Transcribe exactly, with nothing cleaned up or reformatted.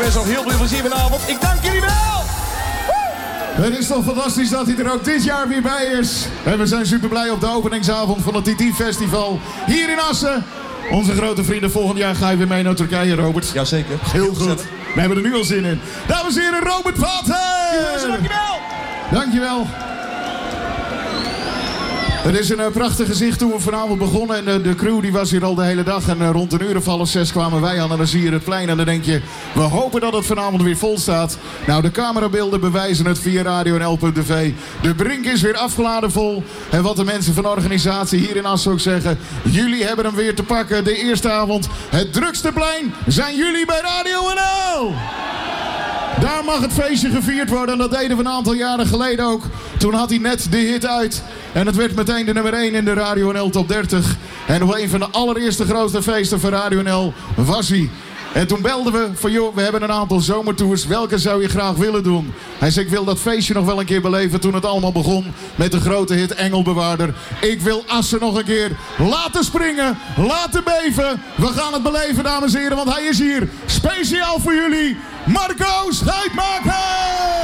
wens nog heel veel plezier vanavond. Ik dank jullie wel! Het is toch fantastisch dat hij er ook dit jaar weer bij is. En we zijn super blij op de openingsavond van het T T Festival hier in Assen. Onze grote vrienden, volgend jaar ga je weer mee naar Turkije, Robert. Jazeker. Heel goed. We hebben er nu al zin in. Dames en heren, Robert Vaten! Dankjewel! Dankjewel. Het is een uh, prachtig gezicht toen we vanavond begonnen. En uh, de crew die was hier al de hele dag. En uh, rond een uur of half zes kwamen wij aan. En dan zie je het plein. En dan denk je, we hopen dat het vanavond weer vol staat. Nou, de camerabeelden bewijzen het via radio en l punt t v. De brink is weer afgeladen vol. En wat de mensen van de organisatie hier in Assen ook zeggen. Jullie hebben hem weer te pakken. De eerste avond, het drukste plein, zijn jullie bij Radio N L. Daar mag het feestje gevierd worden. En dat deden we een aantal jaren geleden ook. Toen had hij net de hit uit. En het werd meteen de nummer één in de Radio N L Top dertig. En op een van de allereerste grootste feesten van Radio N L was hij. En toen belden we van, joh, we hebben een aantal zomertours. Welke zou je graag willen doen? Hij zei, ik wil dat feestje nog wel een keer beleven toen het allemaal begon met de grote hit Engelbewaarder. Ik wil Assen nog een keer laten springen, laten beven. We gaan het beleven, dames en heren, want hij is hier speciaal voor jullie. Marco Schuitmaker!